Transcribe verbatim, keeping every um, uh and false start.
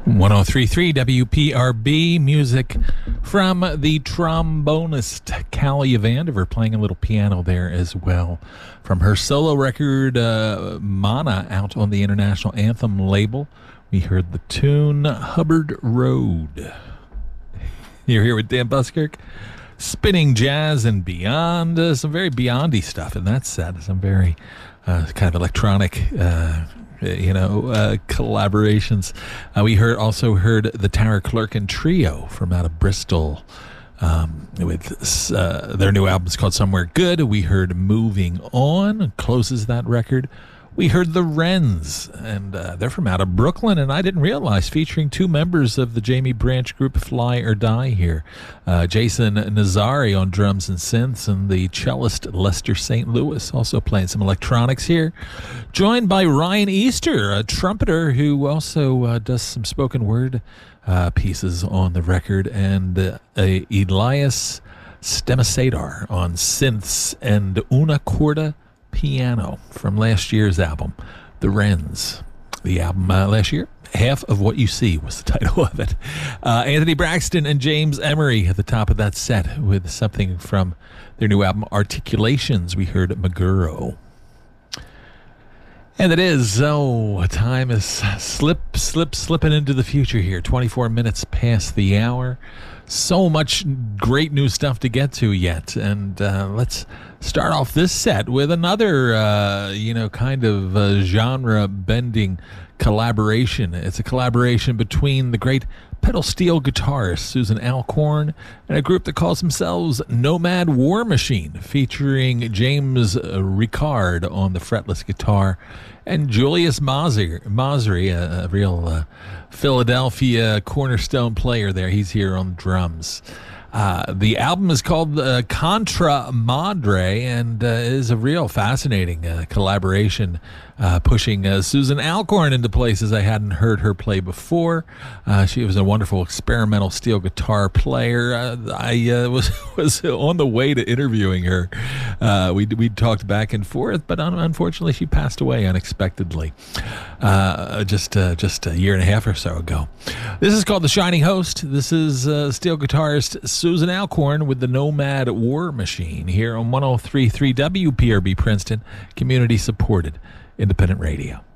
one oh three point three W P R B, music from the trombonist Callie Vandiver, playing a little piano there as well. From her solo record, uh, Mana, out on the International Anthem label, we heard the tune Hubbard Road. You're here with Dan Buskirk, spinning jazz and beyond, uh, some very beyondy stuff in that set, some very uh, kind of electronic uh you know, uh, collaborations. Uh, we heard also heard the Tara Clerkin Trio from out of Bristol um, with uh, their new album is called Somewhere Good. We heard Moving On, closes that record. We heard the Wrens, and uh, they're from out of Brooklyn, and I didn't realize, featuring two members of the Jamie Branch group Fly or Die here. Uh, Jason Nazari on drums and synths, and the cellist Lester Saint Louis also playing some electronics here. Joined by Ryan Easter, a trumpeter who also uh, does some spoken word uh, pieces on the record, and uh, Elias Stemasadar on synths, and Una Corda piano from last year's album, The Wrens. The album uh, last year, Half of What You See was the title of it. Uh, Anthony Braxton and James Emery at the top of that set with something from their new album, Articulations. We heard Maguro. And it is, oh, time is slip, slip, slipping into the future here. twenty-four minutes past the hour. So much great new stuff to get to yet. And uh, let's start off this set with another, uh, you know, kind of uh, genre-bending collaboration. It's a collaboration between the great pedal steel guitarist Susan Alcorn and a group that calls themselves Nomad War Machine, featuring James uh, Ricard on the fretless guitar and Julius Masri, a, a real uh, Philadelphia cornerstone player there. He's here on drums. Uh, the album is called uh, Contra Madre, and uh, is a real fascinating uh, collaboration, uh, pushing uh, Susan Alcorn into places I hadn't heard her play before. Uh, she was a wonderful experimental steel guitar player. Uh, I uh, was was on the way to interviewing her. Uh, we we talked back and forth, but un- unfortunately, she passed away unexpectedly uh, just uh, just a year and a half or so ago. This is called The Shining Host. This is uh, steel guitarist Susan Alcorn with the Nomad War Machine here on one oh three point three W P R B Princeton, community supported independent radio.